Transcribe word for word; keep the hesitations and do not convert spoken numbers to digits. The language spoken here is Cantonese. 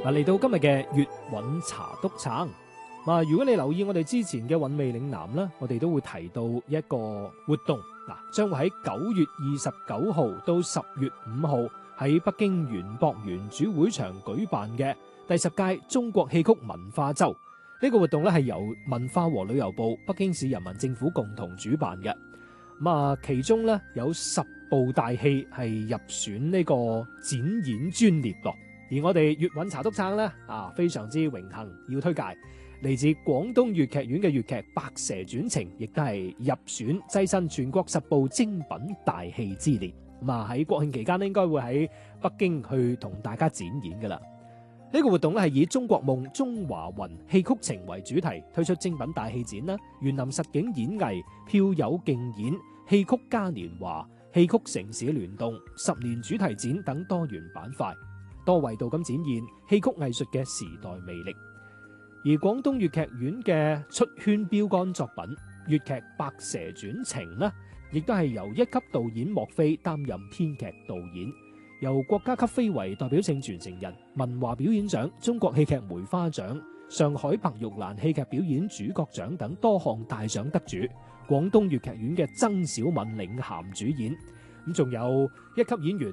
嗱，嚟到今日嘅粵韻茶篤撐。嗱，如果你留意我哋之前嘅韻味嶺南啦，我哋都會提到一個活動，嗱，將會喺九月二十九號到十月五號喺北京園博園主會場舉辦嘅第十屆中國戲曲文化周。呢個活動咧係由文化和旅遊部、北京市人民政府共同主辦嘅。咁啊，其中咧有十部大戲係入選呢個展演專列噃。而我哋粵韻茶篤撐咧啊，非常之榮幸要推介嚟自廣東粵劇院嘅粵劇《白蛇傳情》，亦都係入選躋身全國十部精品大戲之列。咁啊喺國慶期間咧，應該會喺北京去同大家展演噶啦。呢個活動咧係以中國夢、中華魂、戲曲情為主題，推出精品大戲展啦、園林實景演藝、票友競演、戲曲嘉年華、戲曲城市聯動、十年主題展等多元板塊，多維度咁展現戲曲藝術嘅時代魅力。而廣東粵劇院嘅出圈標杆作品粵劇《白蛇傳情》呢，亦都係由一級導演莫非擔任編劇導演，由國家級非遺代表性傳承人、文華表演獎、中國戲劇梅花獎、上海白玉蘭戲劇表演主角獎等多項大獎得主，廣東粵劇院嘅曾小敏領銜主演。咁仲有一級演員